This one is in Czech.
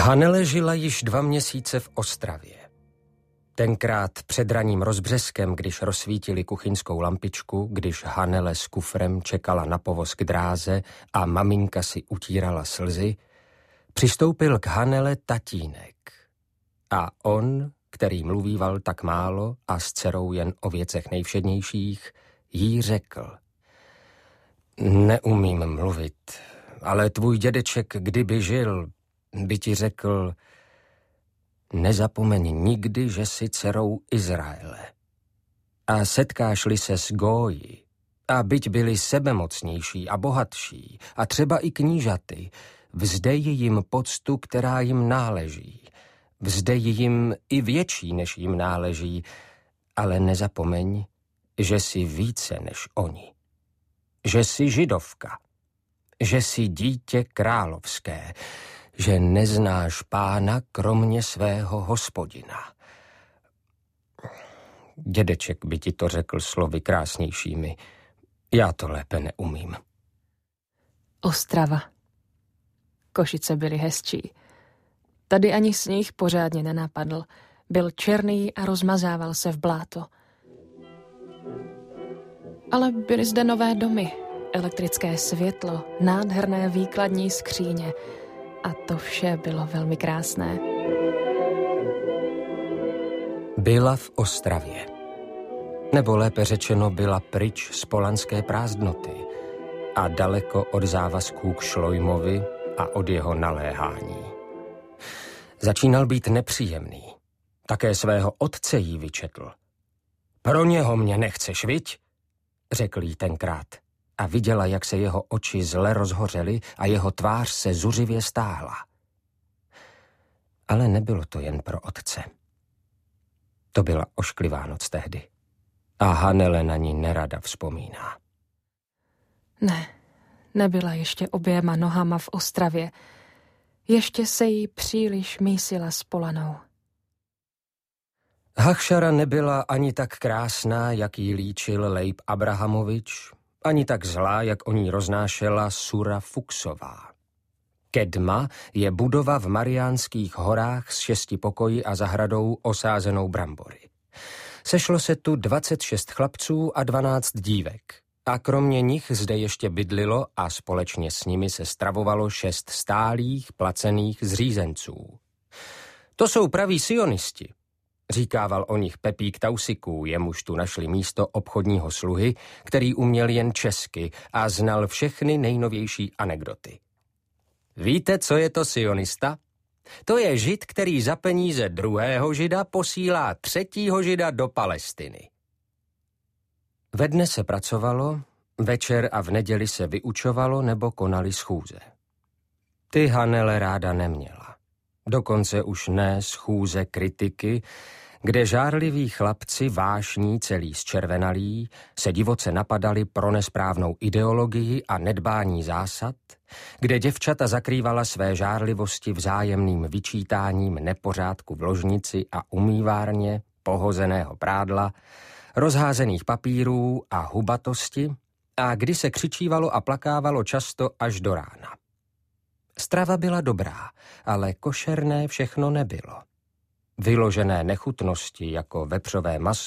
Hanele žila již 2 měsíce v Ostravě. Tenkrát před ranním rozbřeskem, když rozsvítili kuchyňskou lampičku, když Hanele s kufrem čekala na povoz k dráze a maminka si utírala slzy, přistoupil k Hanele tatínek. A on, který mluvíval tak málo a s dcerou jen o věcech nejvšednějších, jí řekl: Neumím mluvit, ale tvůj dědeček, kdyby žil, by ti řekl: nezapomeň nikdy, že jsi dcerou Izraele. A setkáš-li se s Góji, a byť byli sebemocnější a bohatší, a třeba i knížaty, vzdej jim poctu, která jim náleží. Vzdej jim i větší, než jim náleží, ale nezapomeň, že jsi více než oni. Že jsi židovka, že jsi dítě královské, že neznáš pána kromě svého Hospodina. Dědeček by ti to řekl slovy krásnějšími. Já to lépe neumím. Ostrava. Košice byly hezčí. Tady ani sníh pořádně nenapadl. Byl černý a rozmazával se v bláto. Ale byly zde nové domy, elektrické světlo, nádherné výkladní skříně. A to vše bylo velmi krásné. Byla v Ostravě. Nebo lépe řečeno, byla pryč z polanské prázdnoty a daleko od závazků k Šlojmovi a od jeho naléhání. Začínal být nepříjemný. Také svého otce jí vyčetl. Pro něho mě nechceš, viď? Řekl jí tenkrát. A viděla, jak se jeho oči zle rozhořely a jeho tvář se zuřivě stáhla. Ale nebylo to jen pro otce. To byla ošklivá noc tehdy. A Hanele na ní nerada vzpomíná. Ne, nebyla ještě oběma nohama v Ostravě. Ještě se jí příliš mísila s Polanou. Hachšara nebyla ani tak krásná, jak jí líčil Lejb Abrahamovič, ani tak zlá, jak o ní roznášela Sura Fuchsová. Kedma je budova v Mariánských horách s 6 pokoji a zahradou osázenou brambory. Sešlo se tu 26 chlapců a 12 dívek. A kromě nich zde ještě bydlilo a společně s nimi se stravovalo 6 stálých, placených zřízenců. To jsou praví sionisti, říkával o nich Pepík Tausiků, jemuž tu našli místo obchodního sluhy, který uměl jen česky a znal všechny nejnovější anekdoty. Víte, co je to sionista? To je žid, který za peníze druhého žida posílá třetího žida do Palestiny. Ve dne se pracovalo, večer a v neděli se vyučovalo nebo konali schůze. Ty Hanele ráda neměla. Dokonce už ne schůze kritiky, kde žárliví chlapci vášní celý zčervenalí se divoce napadali pro nesprávnou ideologii a nedbání zásad, kde děvčata zakrývala své žárlivosti vzájemným vyčítáním nepořádku v ložnici a umývárně, pohozeného prádla, rozházených papírů a hubatosti, a kdy se křičívalo a plakávalo často až do rána. Strava byla dobrá, ale košerné všechno nebylo. Vyložené nechutnosti jako vepřové maso